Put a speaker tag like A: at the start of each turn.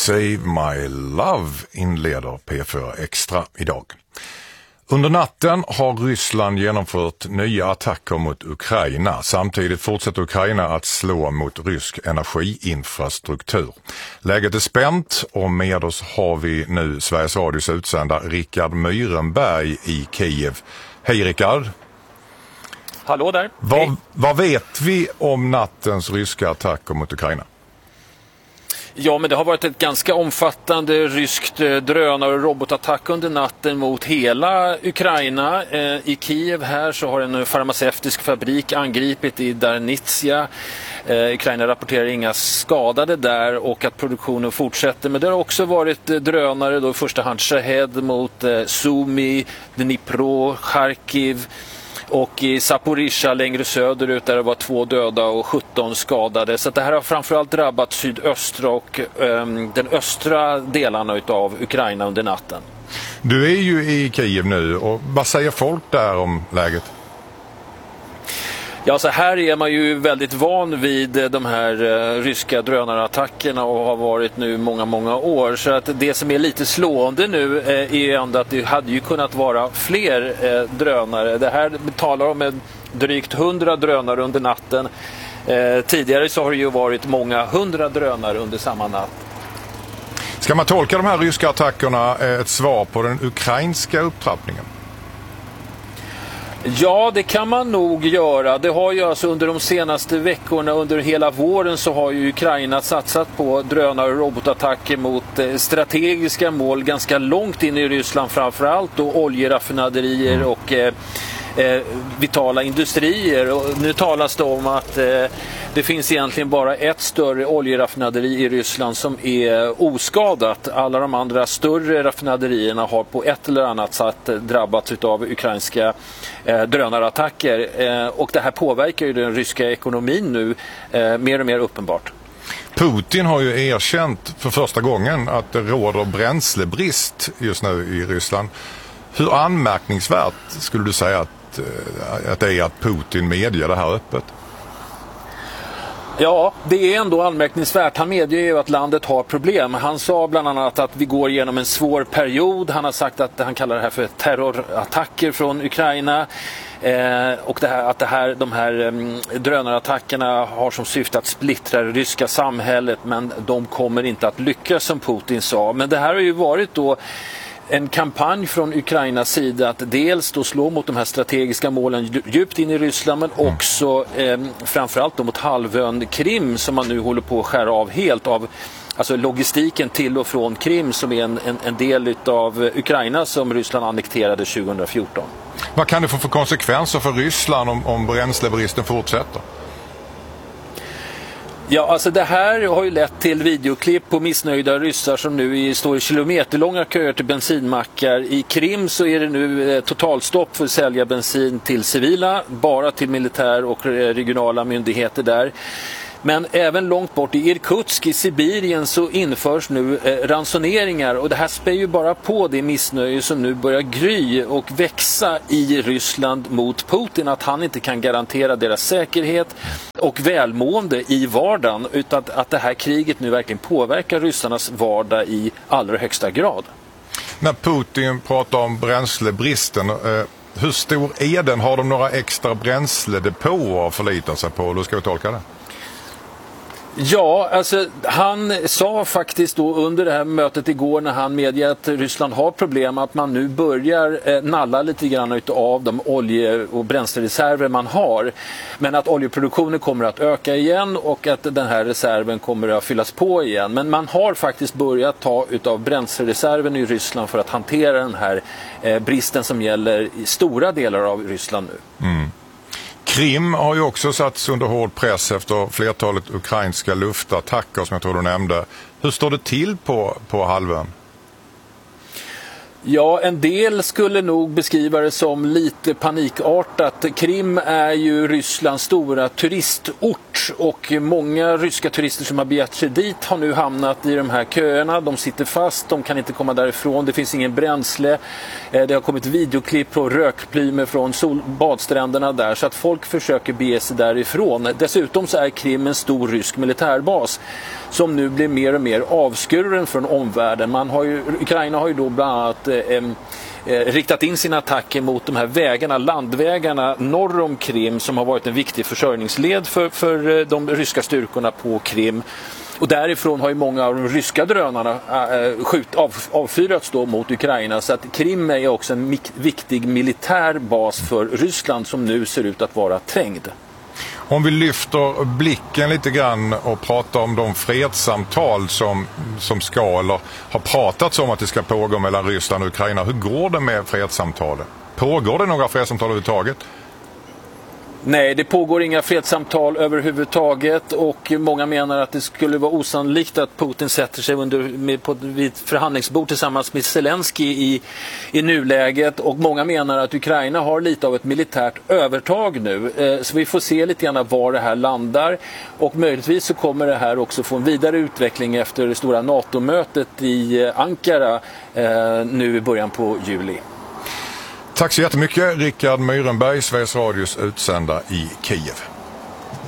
A: Save My Love inleder P4 Extra idag. Under natten har Ryssland genomfört nya attacker mot Ukraina. Samtidigt fortsätter Ukraina att slå mot rysk energiinfrastruktur. Läget är spänt och med oss har vi nu Sveriges Radios utsända Rickard Myrenberg i Kiev. Hej Rickard!
B: Hallå där!
A: Vad vet vi om nattens ryska attacker mot Ukraina?
B: Ja, men det har varit ett ganska omfattande ryskt drönare- och robotattack under natten mot hela Ukraina. I Kiev här så har en farmaceutisk fabrik angripit i Darnitsia. Ukraina rapporterar inga skadade där och att produktionen fortsätter. Men det har också varit drönare, då i första hand Shahed mot Sumy, Dnipro, Kharkiv. Och i Zaporizjzja längre söderut där det var 2 döda och 17 skadade. Så det här har framförallt drabbat sydöstra och den östra delarna av Ukraina under natten.
A: Du är ju i Kiev nu och vad säger folk där om läget?
B: Ja, så här är man ju väldigt van vid de här ryska drönarattackerna och har varit nu många år. Så att det som är lite slående nu är ju ändå att det hade ju kunnat vara fler drönare. Det här talar om drygt 100 drönare under natten. Tidigare så har det ju varit många 100 drönare under samma natt.
A: Ska man tolka de här ryska attackerna ett svar på den ukrainska upptrappningen?
B: Ja, det kan man nog göra. Det har ju alltså under de senaste veckorna, under hela våren så har ju Ukraina satsat på drönare- och robotattacker mot strategiska mål ganska långt in i Ryssland, framförallt då oljeraffinaderier och vitala industrier. Och nu talas det om att det finns egentligen bara ett större oljeraffinaderi i Ryssland som är oskadat. Alla de andra större raffinaderierna har på ett eller annat sätt drabbats av ukrainska drönarattacker. Och det här påverkar ju den ryska ekonomin nu mer och mer uppenbart.
A: Putin har ju erkänt för första gången att det råder bränslebrist just nu i Ryssland. Hur anmärkningsvärt skulle du säga att det är att Putin medger det här öppet?
B: Ja, det är ändå anmärkningsvärt. Han medger ju att landet har problem. Han sa bland annat att vi går igenom en svår period. Han har sagt att han kallar det här för terrorattacker från Ukraina. Och de här drönarattackerna har som syfte att splittra det ryska samhället, men de kommer inte att lyckas som Putin sa. Men det här har ju varit då en kampanj från Ukrainas sida att dels då slå mot de här strategiska målen djupt in i Ryssland, men också framförallt då mot halvön Krim som man nu håller på att skära av helt av. Alltså logistiken till och från Krim som är en del av Ukraina som Ryssland annekterade 2014.
A: Vad kan det få för konsekvenser för Ryssland om bränslebristen fortsätter?
B: Ja, alltså det här har ju lett till videoklipp på missnöjda ryssar som nu står i kilometerlånga köer till bensinmackar. I Krim så är det nu totalstopp för att sälja bensin till civila, bara till militär och regionala myndigheter där. Men även långt bort i Irkutsk i Sibirien så införs nu ransoneringar, och det här spär ju bara på det missnöje som nu börjar gry och växa i Ryssland mot Putin, att han inte kan garantera deras säkerhet och välmående i vardagen, utan att det här kriget nu verkligen påverkar ryssarnas vardag i allra högsta grad.
A: När Putin pratar om bränslebristen, hur stor är den? Har de några extra bränsledepåer att förlita sig på? Hur ska vi tolka det?
B: Ja, alltså han sa faktiskt då under det här mötet igår när han medger att Ryssland har problem, att man nu börjar nalla lite grann av de olje- och bränslereserver man har. Men att oljeproduktionen kommer att öka igen och att den här reserven kommer att fyllas på igen. Men man har faktiskt börjat ta utav bränslereserven i Ryssland för att hantera den här bristen som gäller i stora delar av Ryssland nu.
A: Mm. Krim har ju också satts under hård press efter flertalet ukrainska luftattacker som jag tror du nämnde. Hur står det till på halvön?
B: Ja, en del skulle nog beskriva det som lite panikartat. Krim är ju Rysslands stora turistort svårt och många ryska turister som har begärt sig dit har nu hamnat i de här köerna. De sitter fast, de kan inte komma därifrån, det finns ingen bränsle. Det har kommit videoklipp och rökplymer från badstränderna där, så att folk försöker bege sig därifrån. Dessutom så är Krim en stor rysk militärbas som nu blir mer och mer avskuren från omvärlden. Ukraina har ju då bland annat riktat in sina attacker mot de här vägarna, landvägarna norr om Krim, som har varit en viktig försörjningsled för de ryska styrkorna på Krim. Och därifrån har ju många av de ryska drönarna avfyrats då mot Ukraina, så att Krim är också en viktig militär bas för Ryssland som nu ser ut att vara trängd.
A: Om vi lyfter blicken lite grann och pratar om de fredssamtal som ska eller har pratats om att det ska pågå mellan Ryssland och Ukraina. Hur går det med fredssamtalen? Pågår det några fredssamtal överhuvudtaget?
B: Nej, det pågår inga fredssamtal överhuvudtaget och många menar att det skulle vara osannolikt att Putin sätter sig vid förhandlingsbord tillsammans med Zelensky i nuläget, och många menar att Ukraina har lite av ett militärt övertag nu. Så vi får se lite grann var det här landar, och möjligtvis så kommer det här också få en vidare utveckling efter det stora NATO-mötet i Ankara nu i början på juli.
A: Tack så jättemycket, Rickard Myrenberg, Sveriges Radios utsända i Kiev.